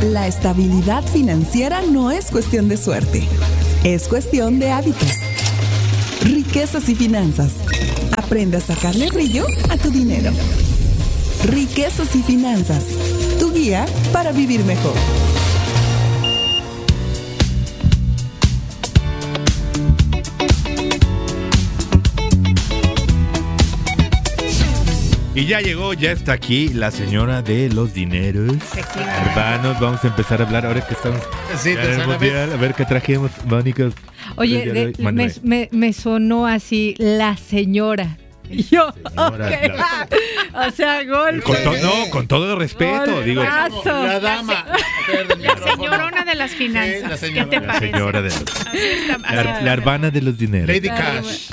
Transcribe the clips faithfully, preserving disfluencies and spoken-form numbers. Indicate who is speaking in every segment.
Speaker 1: La estabilidad financiera no es cuestión de suerte, es cuestión de hábitos. Riquezas y finanzas. Aprende a sacarle brillo a tu dinero. Riquezas y finanzas. Tu guía para vivir mejor.
Speaker 2: Y ya llegó, ya está aquí la señora de los dineros. Hermanos, vamos a empezar a hablar ahora que estamos
Speaker 3: sí,
Speaker 2: en el mundial. A ver qué trajimos, Mónica.
Speaker 4: Oye, de, de me, me, me sonó así, la señora. Yo,
Speaker 2: señora,
Speaker 4: okay.
Speaker 2: la...
Speaker 4: o sea, golpe.
Speaker 2: Con to, no, con todo respeto,
Speaker 4: Golpazo.
Speaker 2: digo.
Speaker 3: La dama.
Speaker 5: La señorona de las finanzas. Sí, la señora. ¿Qué te
Speaker 2: la
Speaker 5: parece?
Speaker 2: Señora de los... la, la hermana de los dineros.
Speaker 3: Lady Cash.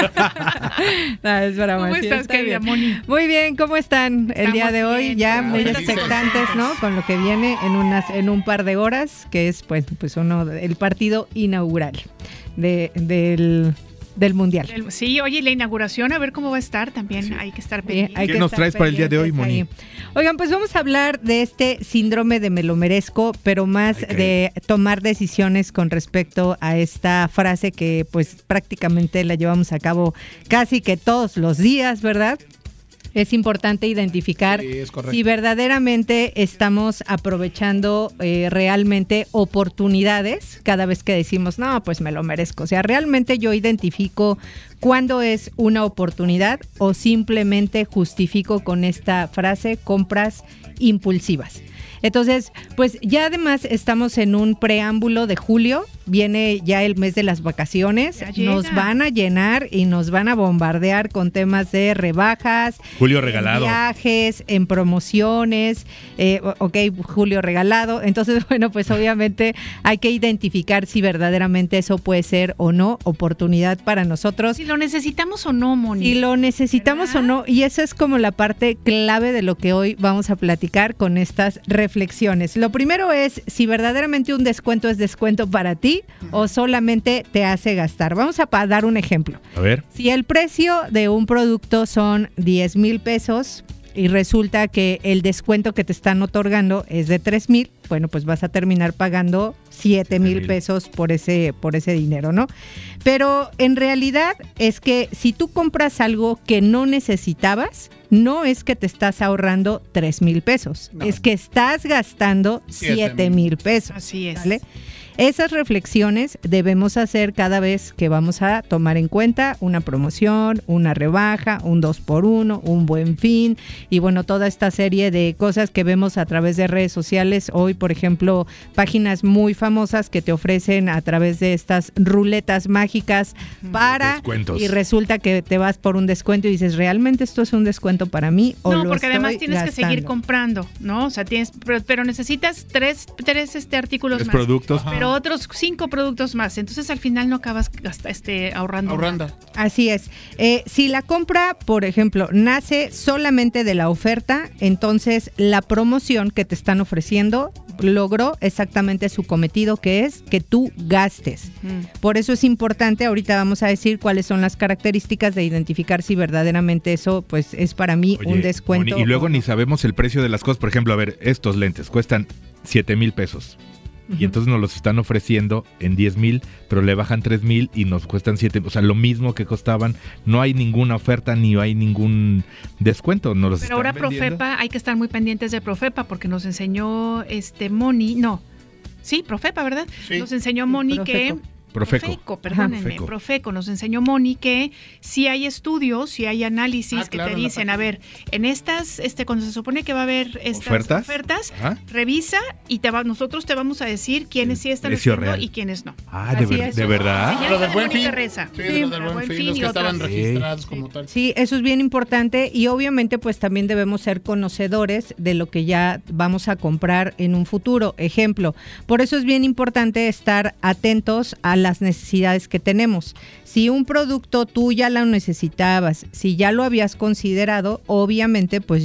Speaker 4: No, es para
Speaker 5: ¿Cómo
Speaker 4: más.
Speaker 5: estás,
Speaker 4: Está
Speaker 5: querida
Speaker 4: bien.
Speaker 5: Moni?
Speaker 4: Muy bien, ¿cómo están el
Speaker 5: Estamos
Speaker 4: día de hoy?
Speaker 5: bien,
Speaker 4: Ya muy
Speaker 5: felices.
Speaker 4: expectantes, ¿no? Con lo que viene en unas en un par de horas, que es pues pues uno el partido inaugural de del del Mundial.
Speaker 5: Sí, oye, la inauguración, a ver cómo va a estar también, sí. Hay que estar pendientes.
Speaker 2: ¿Qué nos traes para el día de hoy, Moni?
Speaker 4: Ahí. Oigan, pues vamos a hablar de este síndrome de me lo merezco, pero más okay. de tomar decisiones con respecto a esta frase que pues prácticamente la llevamos a cabo casi que todos los días, ¿verdad? Es importante identificar
Speaker 3: sí,
Speaker 4: si verdaderamente estamos aprovechando eh, realmente oportunidades cada vez que decimos, no, pues me lo merezco. O sea, realmente yo identifico cuándo es una oportunidad o simplemente justifico con esta frase compras impulsivas. Entonces, pues ya además estamos en un preámbulo de julio, viene ya el mes de las vacaciones, nos van a llenar y nos van a bombardear con temas de rebajas,
Speaker 2: julio regalado,
Speaker 4: en viajes, en promociones, eh, ok, julio regalado. Entonces, bueno, pues obviamente hay que identificar si verdaderamente eso puede ser o no oportunidad para nosotros.
Speaker 5: Si lo necesitamos o no, Moni.
Speaker 4: Si lo necesitamos ¿verdad? O no, y esa es como la parte clave de lo que hoy vamos a platicar con estas reflexiones. Reflexiones. Lo primero es si verdaderamente un descuento es descuento para ti o solamente te hace gastar. Vamos a dar un ejemplo.
Speaker 2: A ver.
Speaker 4: Si el precio de un producto son diez mil pesos y resulta que el descuento que te están otorgando es de tres mil, bueno, pues vas a terminar pagando siete mil pesos por ese, por ese dinero, ¿no? Pero en realidad es que si tú compras algo que no necesitabas, no es que te estás ahorrando tres mil pesos, no. Es que estás gastando siete mil pesos.
Speaker 5: Así es.
Speaker 4: ¿Vale? Esas reflexiones debemos hacer cada vez que vamos a tomar en cuenta una promoción, una rebaja, un dos por uno, un buen fin y bueno, toda esta serie de cosas que vemos a través de redes sociales. Hoy, por ejemplo, páginas muy famosas que te ofrecen a través de estas ruletas mágicas para
Speaker 2: descuentos.
Speaker 4: Y resulta que te vas por un descuento y dices, ¿realmente esto es un descuento para mí o
Speaker 5: no,
Speaker 4: lo
Speaker 5: porque
Speaker 4: estoy
Speaker 5: además tienes
Speaker 4: gastando?
Speaker 5: que seguir comprando, ¿no? O sea, tienes, pero, pero necesitas tres, tres este artículos
Speaker 2: tres
Speaker 5: más.
Speaker 2: productos.
Speaker 5: Ajá. Pero otros cinco productos más, entonces al final no acabas hasta este, ahorrando.
Speaker 3: Ahorrando.
Speaker 4: Así es. Eh, si la compra, por ejemplo, nace solamente de la oferta, entonces la promoción que te están ofreciendo logró exactamente su cometido, que es que tú gastes. Mm. Por eso es importante, ahorita vamos a decir cuáles son las características de identificar si verdaderamente eso pues es para mí Oye, un descuento.
Speaker 2: Moni, y luego o... ni sabemos el precio de las cosas. Por ejemplo, a ver, estos lentes cuestan siete mil pesos. Y entonces nos los están ofreciendo en diez mil, pero le bajan tres mil y nos cuestan siete, o sea, lo mismo que costaban. No hay ninguna oferta ni hay ningún descuento. Nos los
Speaker 5: pero ahora
Speaker 2: vendiendo.
Speaker 5: Profepa, hay que estar muy pendientes de Profepa porque nos enseñó este Moni, no, sí, Profepa, ¿verdad? Sí. Nos enseñó Moni Profeco. que...
Speaker 2: Profeco.
Speaker 5: Profeco, perdónenme, Profeco. Profeco. Nos enseñó Moni que si hay estudios, si hay análisis ah, que claro, te dicen, a ver, en estas, este, cuando se supone que va a haber estas
Speaker 2: ofertas,
Speaker 5: ofertas revisa y te va, nosotros te vamos a decir quiénes sí están haciendo real. Y quiénes no.
Speaker 2: Ah, ¿de, ver, ¿de verdad?
Speaker 5: Sí,
Speaker 3: lo del buen fin.
Speaker 5: Reza.
Speaker 3: Sí, sí, lo del buen fin, los que estaban registrados sí. como tal.
Speaker 4: Sí, eso es bien importante y obviamente pues también debemos ser conocedores de lo que ya vamos a comprar en un futuro. Ejemplo, por eso es bien importante estar atentos a las necesidades que tenemos. Si un producto tú ya lo necesitabas, si ya lo habías considerado, obviamente pues ya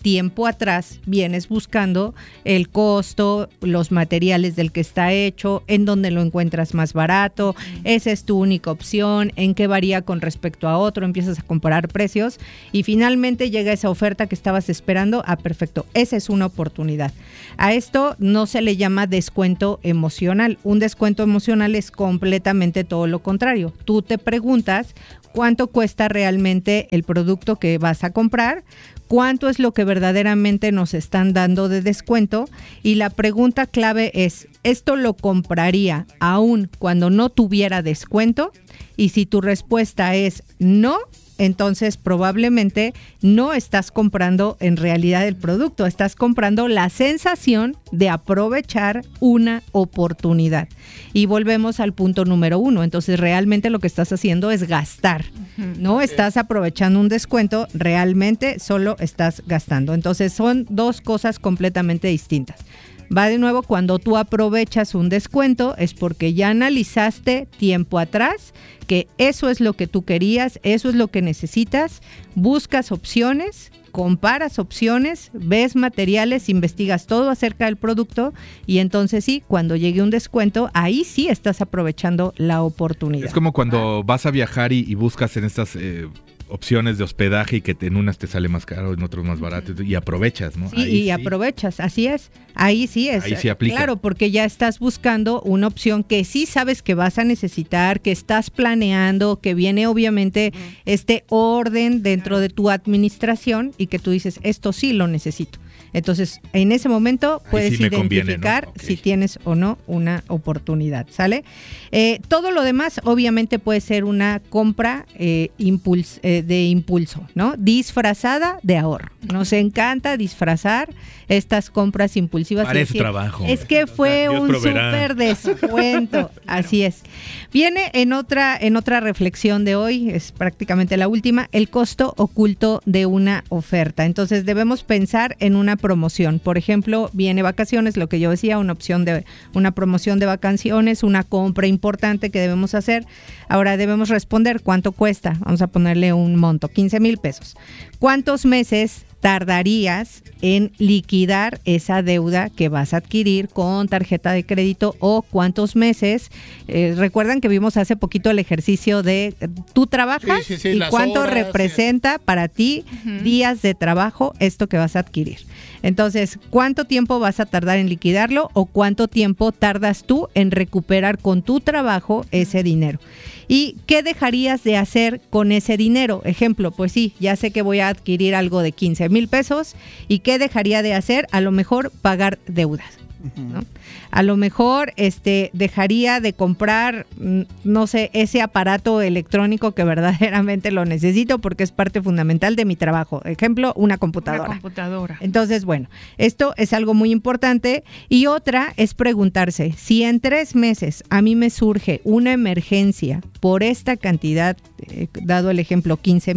Speaker 4: tiempo atrás vienes buscando el costo, los materiales del que está hecho, en dónde lo encuentras más barato, esa es tu única opción, en qué varía con respecto a otro, empiezas a comparar precios y finalmente llega esa oferta que estabas esperando. Ah, perfecto, esa es una oportunidad. A esto no se le llama descuento emocional. Un descuento emocional es completamente todo lo contrario. Tú te preguntas cuánto cuesta realmente el producto que vas a comprar, cuánto es lo que verdaderamente nos están dando de descuento, y la pregunta clave es, ¿esto lo compraría aún cuando no tuviera descuento? Y si tu respuesta es no, entonces probablemente no estás comprando en realidad el producto, estás comprando la sensación de aprovechar una oportunidad. Y volvemos al punto número uno, entonces realmente lo que estás haciendo es gastar, no estás aprovechando un descuento, realmente solo estás gastando. Entonces son dos cosas completamente distintas. Va de nuevo, cuando tú aprovechas un descuento es porque ya analizaste tiempo atrás que eso es lo que tú querías, eso es lo que necesitas, buscas opciones, comparas opciones, ves materiales, investigas todo acerca del producto y entonces sí, cuando llegue un descuento, ahí sí estás aprovechando la oportunidad.
Speaker 2: Es como cuando vas a viajar y, y buscas en estas eh, opciones de hospedaje y que en unas te sale más caro, en otros más barato y aprovechas, ¿no?
Speaker 4: Sí,
Speaker 2: ahí
Speaker 4: y
Speaker 2: sí.
Speaker 4: aprovechas, así es. Ahí sí es.
Speaker 2: Ahí sí aplica.
Speaker 4: Claro, porque ya estás buscando una opción que sí sabes que vas a necesitar, que estás planeando, que viene obviamente uh-huh. este orden dentro de tu administración y que tú dices, esto sí lo necesito. Entonces, en ese momento puedes sí identificar conviene, ¿no? Okay. Si tienes o no una oportunidad, ¿sale? Eh, todo lo demás, obviamente, puede ser una compra eh, impuls, eh, de impulso, ¿no? Disfrazada de ahorro. Nos encanta disfrazar estas compras impulsivas.
Speaker 2: Para ese trabajo.
Speaker 4: Es que fue Dios un súper descuento, así es. Viene en otra, en otra reflexión de hoy, es prácticamente la última, el costo oculto de una oferta. Entonces, debemos pensar en una promoción. Por ejemplo, viene vacaciones, lo que yo decía, una opción de una promoción de vacaciones, una compra importante que debemos hacer. Ahora debemos responder cuánto cuesta. Vamos a ponerle un monto, quince mil pesos. ¿Cuántos meses tardarías en liquidar esa deuda que vas a adquirir con tarjeta de crédito o cuántos meses? Eh, recuerdan que vimos hace poquito el ejercicio de tú trabajas sí, sí, sí, y cuánto horas, representa sí. para ti uh-huh. días de trabajo esto que vas a adquirir. Entonces, ¿cuánto tiempo vas a tardar en liquidarlo o cuánto tiempo tardas tú en recuperar con tu trabajo ese dinero? ¿Y qué dejarías de hacer con ese dinero? Ejemplo, pues sí, ya sé que voy a adquirir algo de quince mil pesos. ¿Y qué dejaría de hacer? A lo mejor pagar deudas, ¿no? A lo mejor este dejaría de comprar, no sé, ese aparato electrónico que verdaderamente lo necesito porque es parte fundamental de mi trabajo. Ejemplo, una computadora.
Speaker 5: Una computadora.
Speaker 4: Entonces, bueno, esto es algo muy importante. Y otra es preguntarse, si en tres meses a mí me surge una emergencia por esta cantidad, eh, dado el ejemplo, quince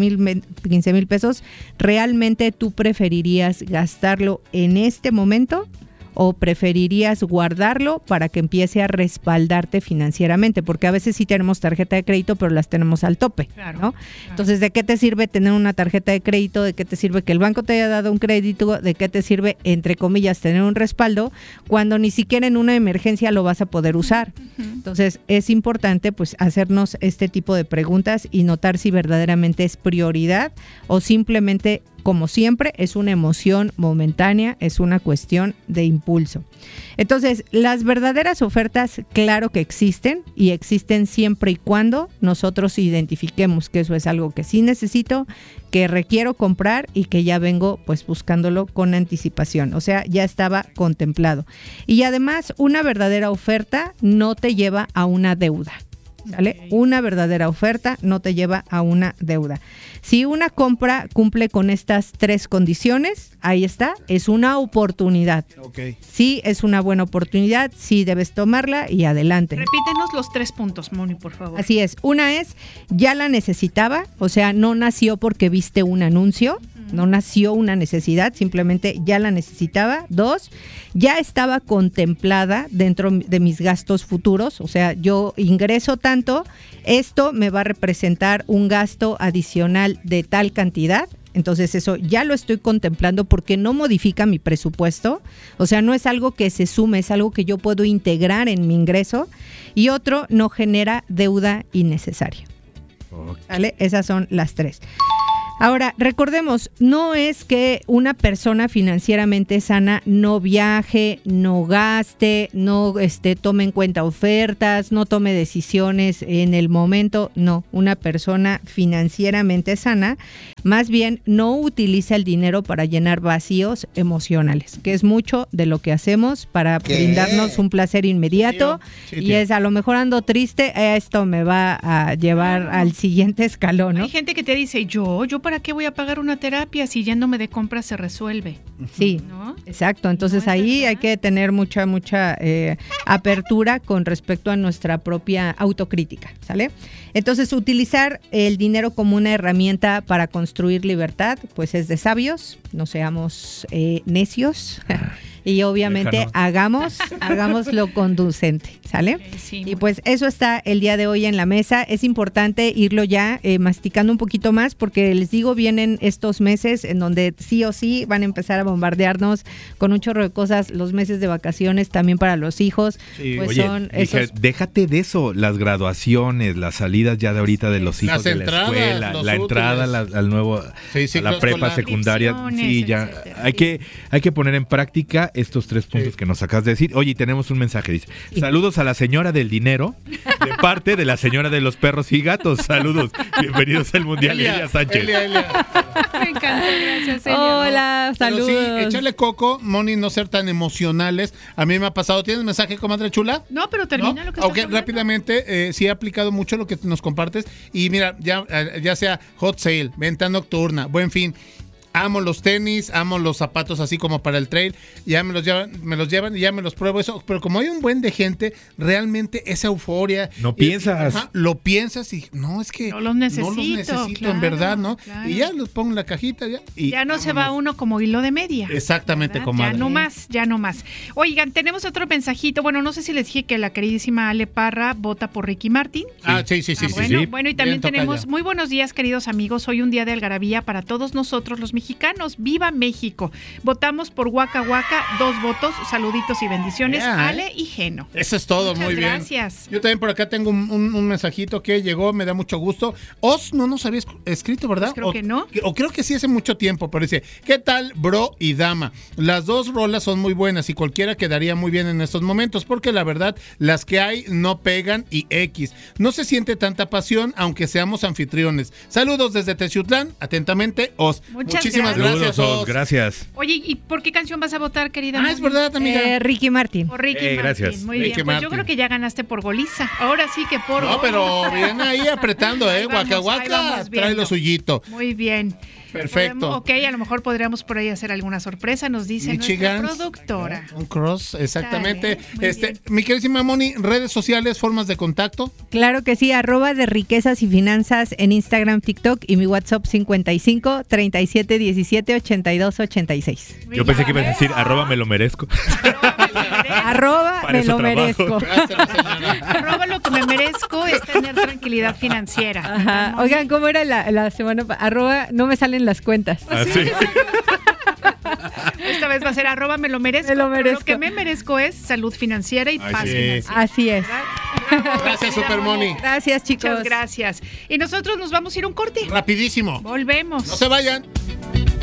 Speaker 4: mil pesos, ¿realmente tú preferirías gastarlo en este momento? ¿O preferirías guardarlo para que empiece a respaldarte financieramente? Porque a veces sí tenemos tarjeta de crédito, pero las tenemos al tope, claro, ¿no? Claro. Entonces, ¿de qué te sirve tener una tarjeta de crédito? ¿De qué te sirve que el banco te haya dado un crédito? ¿De qué te sirve, entre comillas, tener un respaldo cuando ni siquiera en una emergencia lo vas a poder usar? Uh-huh. Entonces, es importante pues hacernos este tipo de preguntas y notar si verdaderamente es prioridad o simplemente, como siempre, es una emoción momentánea, es una cuestión de impulso. Entonces, las verdaderas ofertas, claro que existen y existen siempre y cuando nosotros identifiquemos que eso es algo que sí necesito, que requiero comprar y que ya vengo pues buscándolo con anticipación, o sea, ya estaba contemplado. Y además, una verdadera oferta no te lleva a una deuda. ¿Sale? Okay. Una verdadera oferta no te lleva a una deuda. Si una compra cumple con estas tres condiciones, ahí está, es una oportunidad. Okay. Sí, es una buena oportunidad, sí debes tomarla y adelante.
Speaker 5: Repítenos los tres puntos, Moni, por favor.
Speaker 4: Así es, una es, ya la necesitaba, o sea, no nació porque viste un anuncio, no nació una necesidad, simplemente ya la necesitaba. Dos, ya estaba contemplada dentro de mis gastos futuros, o sea, yo ingreso tanto, esto me va a representar un gasto adicional de tal cantidad, Entonces eso ya lo estoy contemplando porque no modifica mi presupuesto, o sea, no es algo que se sume, es algo que yo puedo integrar en mi ingreso. Y otro, no genera deuda innecesaria. Okay. ¿Vale? Esas son las tres. Ahora, recordemos, no es que una persona financieramente sana no viaje, no gaste, no este, tome en cuenta ofertas, no tome decisiones en el momento. No, una persona financieramente sana más bien no utiliza el dinero para llenar vacíos emocionales, que es mucho de lo que hacemos para ¿Qué? brindarnos un placer inmediato. Sí, sí, y es, a lo mejor ando triste, esto me va a llevar ah. al siguiente escalón, ¿no?
Speaker 5: Hay gente que te dice, yo, yo ¿para qué voy a pagar una terapia si yéndome de compras se resuelve?
Speaker 4: Sí, ¿no? Exacto. Entonces ¿No ahí hay que tener mucha, mucha eh, apertura con respecto a nuestra propia autocrítica, ¿sale? Entonces, utilizar el dinero como una herramienta para construir libertad, pues es de sabios, no seamos eh, necios. Y obviamente Déjano. hagamos, hagamos lo conducente, ¿sale? Sí, y pues eso está el día de hoy en la mesa. Es importante irlo ya eh, masticando un poquito más porque les digo, vienen estos meses en donde sí o sí van a empezar a bombardearnos con un chorro de cosas, los meses de vacaciones también para los hijos. Sí. Pues
Speaker 2: Oye,
Speaker 4: son
Speaker 2: hija,
Speaker 4: esos...
Speaker 2: déjate de eso, las graduaciones, las salidas ya de ahorita de los hijos las de
Speaker 3: entradas,
Speaker 2: la escuela, la entrada la, al nuevo, sí, sí, a la prepa secundaria. Sí, ya etcétera. hay que hay que poner en práctica estos tres puntos sí. que nos acabas de decir. Oye, tenemos un mensaje, dice, sí. saludos a la señora del dinero, de parte de la señora de los perros y gatos. Saludos, bienvenidos al Mundial, Elia, Elia Sánchez. Elia, Elia.
Speaker 5: Me encanta, gracias, Elia.
Speaker 4: Hola, ¿no? saludos.
Speaker 3: Pero sí, echarle coco, Moni, no ser tan emocionales. A mí me ha pasado. ¿Tienes un mensaje, comadre chula?
Speaker 5: No, pero termina ¿No? lo que
Speaker 3: okay,
Speaker 5: estás
Speaker 3: rápidamente, eh, sí he aplicado mucho lo que nos compartes. Y mira, ya, ya sea hot sale, venta nocturna, Buen Fin. Amo los tenis, amo los zapatos así como para el trail, ya me los llevan, me los llevan y ya me los pruebo eso, pero como hay un buen de gente, realmente esa euforia.
Speaker 2: No piensas.
Speaker 3: Ajá, lo piensas y no, es que
Speaker 5: no los necesito,
Speaker 3: no los necesito
Speaker 5: claro,
Speaker 3: en verdad, ¿no?
Speaker 5: Claro.
Speaker 3: Y ya los pongo en la cajita ya. Y
Speaker 5: ya no
Speaker 3: vámonos.
Speaker 5: se va uno como hilo de media.
Speaker 3: Exactamente,
Speaker 5: ¿verdad?
Speaker 3: comadre.
Speaker 5: Ya no más, ya no más. Oigan, tenemos otro mensajito, bueno, no sé si les dije que la queridísima Ale Parra vota por Ricky Martin.
Speaker 3: Sí. Ah, sí, sí, sí.
Speaker 5: Ah,
Speaker 3: sí,
Speaker 5: bueno,
Speaker 3: sí.
Speaker 5: bueno, y también
Speaker 3: Bien,
Speaker 5: tenemos,
Speaker 3: tocaya.
Speaker 5: muy buenos días, queridos amigos, hoy un día de algarabía para todos nosotros los mexicanos. ¡Viva México! Votamos por Waka Waka, dos votos, saluditos y bendiciones,
Speaker 3: yeah,
Speaker 5: Ale y Geno.
Speaker 3: Eso es todo,
Speaker 5: Muchas
Speaker 3: muy bien.
Speaker 5: Gracias.
Speaker 3: Yo también por acá tengo un, un, un mensajito que llegó, me da mucho gusto. Os no nos había escrito, ¿verdad?
Speaker 5: Pues creo
Speaker 3: o,
Speaker 5: que no.
Speaker 3: O creo que sí hace mucho tiempo, pero dice, ¿qué tal, bro y dama? Las dos rolas son muy buenas y cualquiera quedaría muy bien en estos momentos, porque la verdad, las que hay no pegan y X. No se siente tanta pasión, aunque seamos anfitriones. Saludos desde Teciutlán, atentamente, Os.
Speaker 5: Muchas
Speaker 3: Muchísimas
Speaker 5: gracias.
Speaker 3: gracias,
Speaker 2: Saludos,
Speaker 3: Os.
Speaker 2: Os. Gracias.
Speaker 5: Oye, ¿y por qué canción vas a votar, querida?
Speaker 3: Ah,
Speaker 5: Moni?
Speaker 3: es verdad, amiga.
Speaker 4: Eh, Ricky Martin.
Speaker 5: Por Ricky
Speaker 2: Eh,
Speaker 5: Martin.
Speaker 2: gracias.
Speaker 5: Muy
Speaker 3: Ricky
Speaker 5: bien, pues
Speaker 3: Martin.
Speaker 5: yo creo que ya ganaste por goliza. Ahora sí que por
Speaker 3: No,
Speaker 5: gol.
Speaker 3: pero viene ahí apretando, ¿eh?
Speaker 5: Ahí vamos,
Speaker 3: Waka
Speaker 5: ahí
Speaker 3: Waka
Speaker 5: vamos
Speaker 3: trae
Speaker 5: viendo.
Speaker 3: lo suyito.
Speaker 5: Muy bien.
Speaker 3: Perfecto.
Speaker 5: Podemos, ok, a lo mejor podríamos por ahí hacer alguna sorpresa, nos dice
Speaker 3: Michigan,
Speaker 5: nuestra productora.
Speaker 3: Un cross, exactamente.
Speaker 5: Dale, muy
Speaker 3: este,
Speaker 5: bien.
Speaker 3: mi queridísima Moni, redes sociales, formas de contacto.
Speaker 4: Claro que sí, arroba de riquezas y finanzas en Instagram, TikTok y mi WhatsApp cincuenta y cinco, treinta y siete, diecisiete, ochenta y dos, ochenta y seis.
Speaker 2: Yo pensé que ibas a decir, arroba me lo merezco.
Speaker 4: Arroba
Speaker 2: Para
Speaker 4: me
Speaker 2: eso
Speaker 4: lo
Speaker 2: trabajo.
Speaker 4: merezco.
Speaker 3: Gracias, señora.
Speaker 5: Arroba lo que me merezco es tener tranquilidad financiera.
Speaker 4: Ajá. Oigan, ¿cómo era la, la semana? pa- Arroba no me salen las cuentas.
Speaker 2: Ah, sí.
Speaker 5: Esta vez va a ser arroba me lo merezco.
Speaker 4: Me lo
Speaker 5: pero
Speaker 4: merezco.
Speaker 5: Lo que me merezco es salud financiera y
Speaker 2: Ay,
Speaker 5: paz
Speaker 2: sí.
Speaker 5: financiera.
Speaker 4: Así es.
Speaker 5: ¿Verdad?
Speaker 3: Gracias, Super Moni.
Speaker 4: Gracias, chicos.
Speaker 5: Muchas gracias. Y nosotros nos vamos a ir a un corte.
Speaker 3: Rapidísimo.
Speaker 5: Volvemos.
Speaker 3: No se vayan.